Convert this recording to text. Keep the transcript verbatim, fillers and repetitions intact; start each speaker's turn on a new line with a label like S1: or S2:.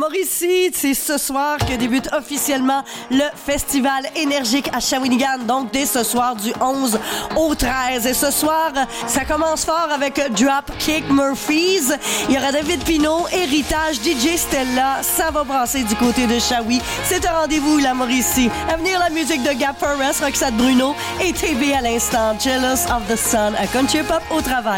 S1: Mauricie, c'est ce soir que débute officiellement le Festival énergique à Shawinigan, donc dès ce soir du onze au treize. Et ce soir, ça commence fort avec Dropkick Murphys. Il y aura David Pinault, Héritage, D J Stella. Ça va brasser du côté de Shawi. C'est un rendez-vous, la Mauricie. À venir, la musique de Gap Forest, Roxane Bruno et T B à l'instant. Jealous of the Sun, à Country Pop au travail.